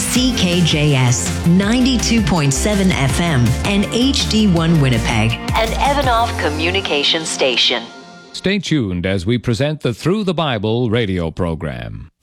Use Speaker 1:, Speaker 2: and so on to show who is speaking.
Speaker 1: CKJS 92.7 FM and HD1 Winnipeg, an Evanoff Communication station.
Speaker 2: Stay tuned as we present the Through the Bible radio program.